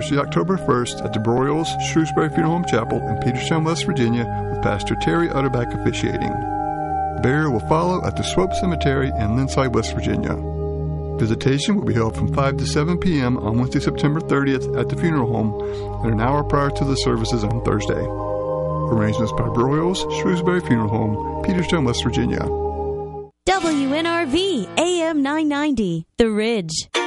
Thursday, October 1st at the Broyles Shrewsbury Funeral Home Chapel in Peterstown, West Virginia, with Pastor Terry Utterback officiating. Burial will follow at the Swope Cemetery in Linside, West Virginia. Visitation will be held from 5 to 7 p.m. on Wednesday, September 30th at the funeral home and an hour prior to the services on Thursday. Arrangements by Broyles Shrewsbury Funeral Home, Peterstown, West Virginia. WNRV AM 990, The Ridge.